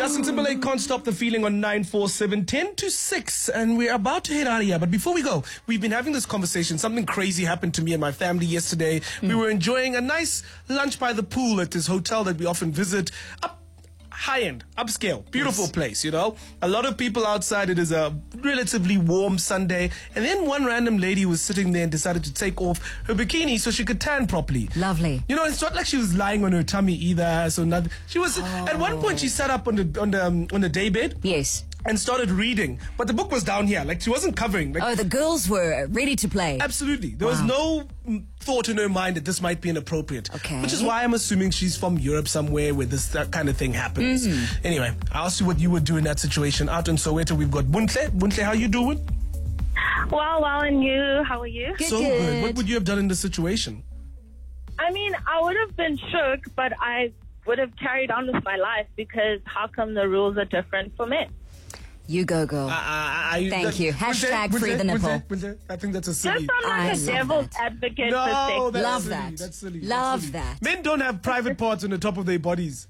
Justin Timberlake, Can't Stop the Feeling on 947, 10 to 6. And we're about to head out of here. But before we go, we've been having this conversation. Something crazy happened to me and my family yesterday. We were enjoying a nice lunch by the pool at this hotel that we often visit. High-end, upscale, beautiful place, you know. A lot of people outside. It is a relatively warm Sunday. And then one random lady was sitting there and decided to take off her bikini so she could tan properly. Lovely. You know, it's not like she was lying on her tummy either. So nothing. She was at one point she sat up on the day bed. Yes. And started reading, but the book was down here. Like, she wasn't covering. Like, the girls were ready to play. Absolutely. There was no thought in her mind that this might be inappropriate. Okay. Which is why I'm assuming she's from Europe somewhere where that kind of thing happens. Anyway, I asked you what you would do in that situation. Out in Soweto, we've got Buntle. Buntle, how you doing? Well, and you? How are you? Good. What would you have done in this situation? I mean, I would have been shook, but I would have carried on with my life, because how come the rules are different for men? You go, girl. Thank you. Hashtag free the nipple. I think that's a silly. Just on like a devil's advocate perspective. Love silly. that. That's silly. Love that. Men don't have private parts on the top of their bodies.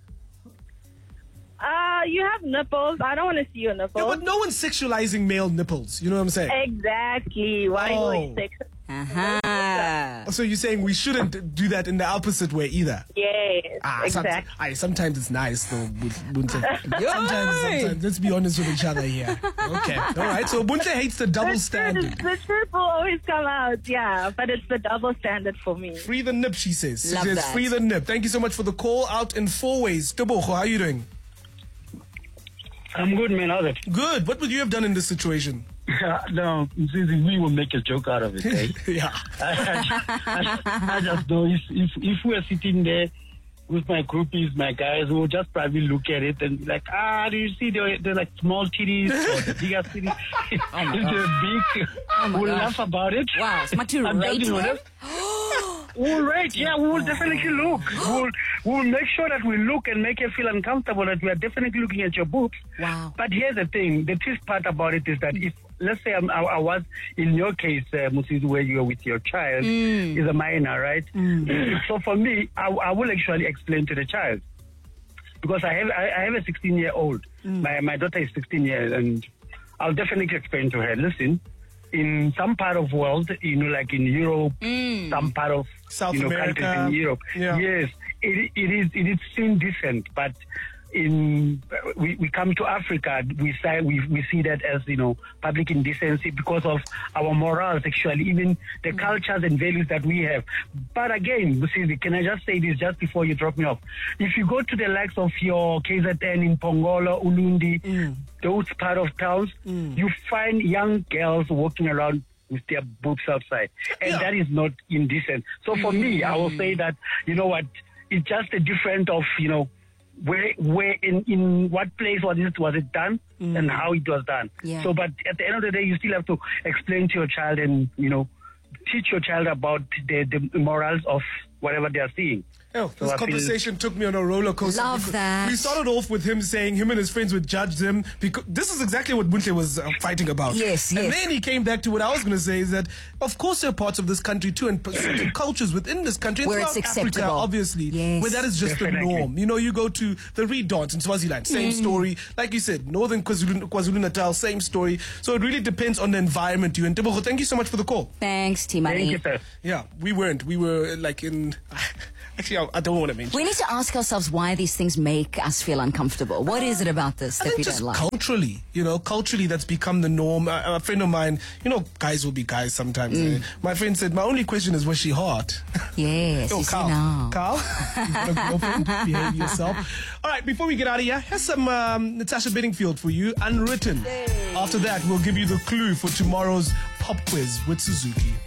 You have nipples. I don't want to see your nipples. Yeah, but no one's sexualizing male nipples. You know what I'm saying? Exactly. Why are you sexual? So you're saying we shouldn't do that in the opposite way either? Yes, exactly. Sometimes it's nice though, Bunte. Sometimes, let's be honest with each other here. Okay, all right. So Bunte hates the double standard. The truth will always come out, yeah, but it's the double standard for me. Free the nip, she says. She Love says, that. free the nip. Thank you so much for the call. Out in 4 ways. Tebogo, how are you doing? I'm good, man. How's it? Good. What would you have done in this situation? No, we will make a joke out of it, eh? Yeah. I just know if we're sitting there with my groupies, my guys, we'll just probably look at it and be like, do you see they're like small titties or the bigger titties? They're big. We'll laugh about it. Wow, it's much too I'm rate judging on them? it. We'll rate, yeah, we will definitely look. We'll make sure that we look and make you feel uncomfortable, that we are definitely looking at your boobs. Wow. But here's the thing, the twist part about it is that if, let's say I was, in your case, Musizi, where you are with your child, is a minor, right? So for me, I will actually explain to the child. Because I have a 16-year-old. My daughter is 16 years, and I'll definitely explain to her, listen, in some part of the world, you know, like in Europe, some part of South countries America. in Europe, yes, it is seen decent, but we come to Africa, we see that as, you know, public indecency because of our morals, actually, even the cultures and values that we have. But again, Musizi, can I just say this just before you drop me off? If you go to the likes of your KZN in Pongolo, Ulundi, those part of towns, you find young girls walking around with their boobs outside, and that is not indecent. So for me, I will say that, you know what, it's just a difference of, you know, where in what place was it done and how it was done. So, but at the end of the day, you still have to explain to your child and, you know, teach your child about the morals of whatever they are seeing. Oh, this conversation took me on a roller coaster. Love that. We started off with him saying him and his friends would judge them because this is exactly what Buntle was fighting about. Yes. And then he came back to what I was going to say is that, of course, there are parts of this country too, and certain cultures within this country, where it's it's acceptable, Africa, obviously, where that is just the norm. You know, you go to the Reed Dance in Swaziland, same story. Like you said, Northern KwaZulu-Natal, same story. So it really depends on the environment you're in. Tebogo, thank you so much for the call. Thanks, T-Money. Thank you, sir. Yeah, we weren't. We were like in... Actually, I don't want to mention. We need to ask ourselves why these things make us feel uncomfortable. What is it about this that we don't like? Culturally, you know, that's become the norm. A friend of mine, you know, guys will be guys sometimes. My friend said, my only question is, was she hot? Yes, Oh, you see Carl. now. Carl, you've got a girlfriend, behave yourself. All right, before we get out of here, here's some Natasha Bedingfield for you, Unwritten. After that, we'll give you the clue for tomorrow's pop quiz with Suzuki.